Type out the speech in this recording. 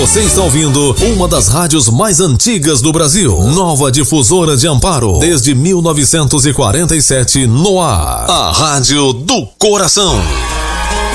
Você está ouvindo uma das rádios mais antigas do Brasil. Nova Difusora de Amparo. Desde 1947 no ar. A Rádio do Coração.